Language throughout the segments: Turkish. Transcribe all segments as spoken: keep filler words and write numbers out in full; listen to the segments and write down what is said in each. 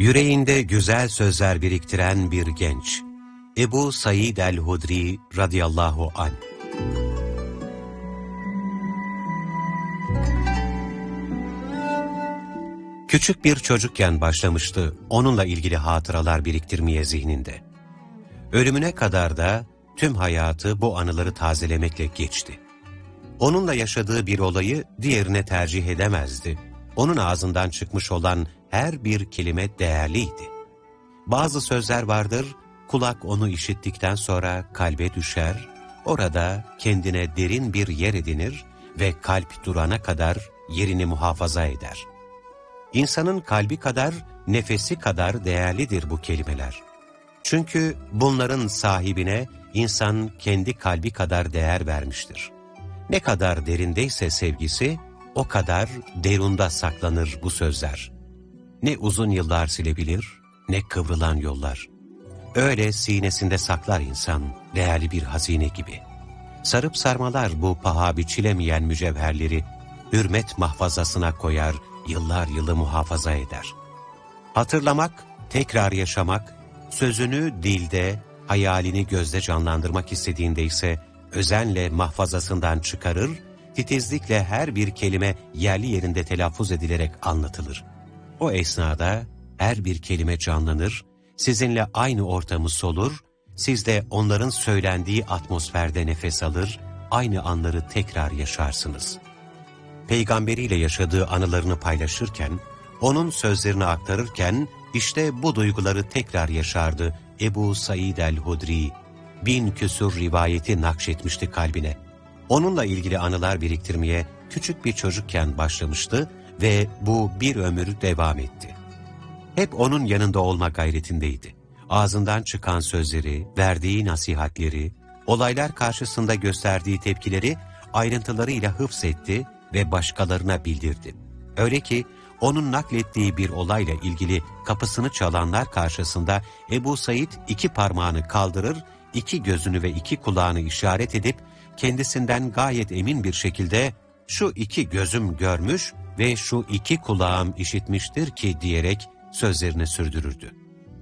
Yüreğinde güzel sözler biriktiren bir genç. Ebu Said el-Hudri radıyallahu anh. Küçük bir çocukken başlamıştı onunla ilgili hatıralar biriktirmeye zihninde. Ölümüne kadar da tüm hayatı bu anıları tazelemekle geçti. Onunla yaşadığı bir olayı diğerine tercih edemezdi. Onun ağzından çıkmış olan her bir kelime değerliydi. Bazı sözler vardır, kulak onu işittikten sonra kalbe düşer, orada kendine derin bir yer edinir ve kalp durana kadar yerini muhafaza eder. İnsanın kalbi kadar, nefesi kadar değerlidir bu kelimeler. Çünkü bunların sahibine insan kendi kalbi kadar değer vermiştir. Ne kadar derindeyse sevgisi, o kadar derunda saklanır bu sözler. Ne uzun yıllar silebilir, ne kıvrılan yollar. Öyle sinesinde saklar insan, değerli bir hazine gibi. Sarıp sarmalar bu paha biçilemeyen mücevherleri, hürmet mahfazasına koyar, yıllar yılı muhafaza eder. Hatırlamak, tekrar yaşamak, sözünü dilde, hayalini gözde canlandırmak istediğinde ise özenle mahfazasından çıkarır, titizlikle her bir kelime yerli yerinde telaffuz edilerek anlatılır. O esnada her bir kelime canlanır, sizinle aynı ortamı solur, siz de onların söylendiği atmosferde nefes alır, aynı anları tekrar yaşarsınız. Peygamberiyle yaşadığı anılarını paylaşırken, onun sözlerini aktarırken, işte bu duyguları tekrar yaşardı Ebu Said el-Hudri. Bin küsur rivayeti nakşetmişti kalbine. Onunla ilgili anılar biriktirmeye küçük bir çocukken başlamıştı ve bu bir ömür devam etti. Hep onun yanında olma gayretindeydi. Ağzından çıkan sözleri, verdiği nasihatleri, olaylar karşısında gösterdiği tepkileri ayrıntılarıyla hıfzetti ve başkalarına bildirdi. Öyle ki onun naklettiği bir olayla ilgili kapısını çalanlar karşısında Ebu Said iki parmağını kaldırır, iki gözünü ve iki kulağını işaret edip kendisinden gayet emin bir şekilde şu iki gözüm görmüş ve şu iki kulağım işitmiştir ki diyerek sözlerini sürdürürdü.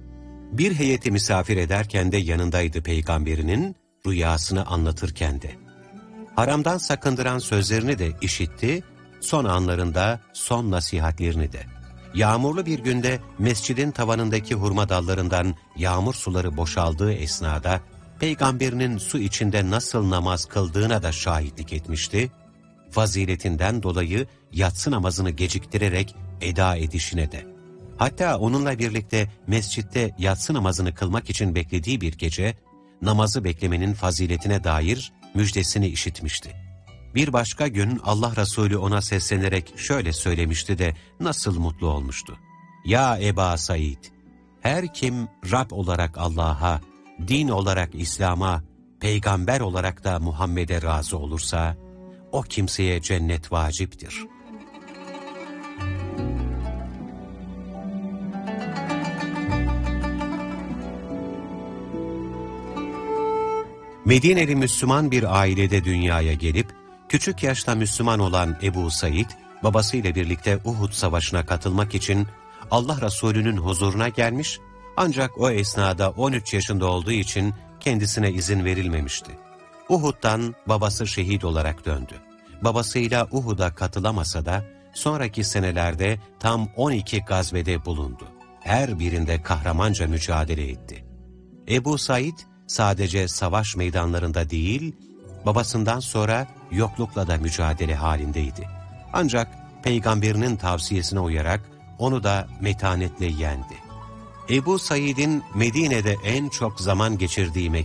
Bir heyeti misafir ederken de yanındaydı peygamberinin, rüyasını anlatırken de. Haramdan sakındıran sözlerini de işitti, son anlarında son nasihatlerini de. Yağmurlu bir günde mescidin tavanındaki hurma dallarından yağmur suları boşaldığı esnada, peygamberinin su içinde nasıl namaz kıldığına da şahitlik etmişti, faziletinden dolayı yatsı namazını geciktirerek eda edişine de. Hatta onunla birlikte mescitte yatsı namazını kılmak için beklediği bir gece, namazı beklemenin faziletine dair müjdesini işitmişti. Bir başka gün Allah Resulü ona seslenerek şöyle söylemişti de nasıl mutlu olmuştu. Ya Eba Said, her kim Rab olarak Allah'a, din olarak İslam'a, peygamber olarak da Muhammed'e razı olursa, o kimseye cennet vaciptir. Medineli Müslüman bir ailede dünyaya gelip, küçük yaşta Müslüman olan Ebu Said, babasıyla birlikte Uhud Savaşı'na katılmak için Allah Resulü'nün huzuruna gelmiş, ancak o esnada on üç yaşında olduğu için kendisine izin verilmemişti. Uhud'dan babası şehit olarak döndü. Babasıyla Uhud'a katılamasa da sonraki senelerde tam on iki gazvede bulundu. Her birinde kahramanca mücadele etti. Ebu Said sadece savaş meydanlarında değil, babasından sonra yoklukla da mücadele halindeydi. Ancak peygamberinin tavsiyesine uyarak onu da metanetle yendi. Ebu Said'in Medine'de en çok zaman geçirdiği